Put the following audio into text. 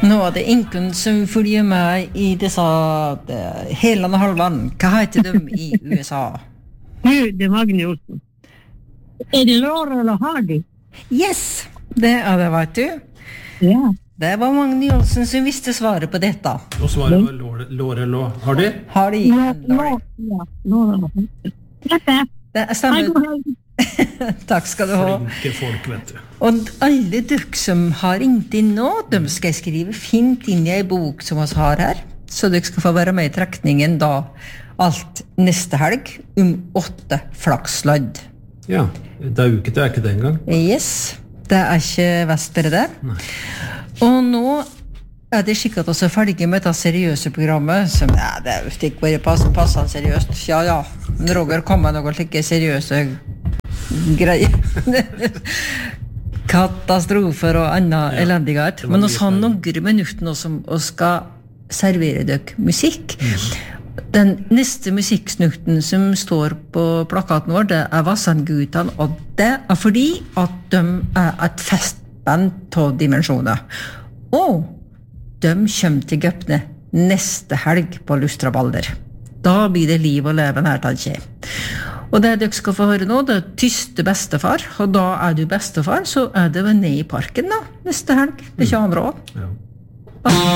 Nå det ingen som følger med I disse helene halvan. Hva heter de I USA? Det Magne Olsen. Det Laura eller Hardy? Yes, det det, vet du. Ja. Det var Magne Olsen som visste svaret på dette. Og svaret var Laura eller Hardy? Hardy. Laura. Det stemmer. Takk skal du ha. Flinke folk, vet du. Og alle dere som har ringt inn nå, de skal jeg skrive fint inn I en bok som vi har her, så dere skal få være med I trekningen da alt neste helg 8 flakslodd. Ja, det uket det ikke det engang. Yes, det ikke vestere det. Nei. Og nå det skikkert også ferdig med dette seriøse programmet, som det ikke bare passer seriøst. Ja, men Roger kom med noen slike seriøse greier. Katastrofer og annen elendighet. Men oss har noen minutter nå som vi skal servere dere musikk. Den neste musikksnukten som står på plakaten vår, det Vassandgutene, og det fordi at de et festband av dimensjoner. Og de kommer til Gøpne neste helg på Lustrabalder. Da blir det liv og leven her, tenker jeg. Og det dere skal få høre nå, det tyste bestefar, og da du bestefar, så det vel ned I parken da, neste helg. Det ikke andre også. Ja.